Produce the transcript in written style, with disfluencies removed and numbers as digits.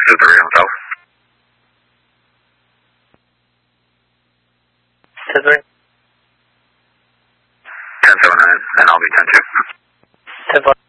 Super himself. 10-3. 10-7-9, and I'll be 10-2. 10-5.